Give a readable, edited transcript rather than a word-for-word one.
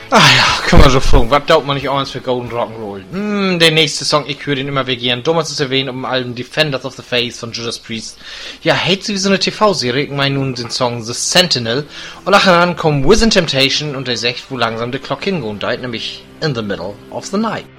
Ah ja, können wir so fragen. Was dauert man nicht auch eins für Golden Rock'n'Roll? Der nächste Song, ich höre den immer wieder gern. Damals ist erwähnt um Album Defenders of the Faith von Judas Priest. Ja, hate sie wie so eine TV-Serie. Ich meine nun den Song The Sentinel. Und nachher kommen Within Temptation und der sagt, wo langsam die Clock hingeht, nämlich In the Middle of the Night.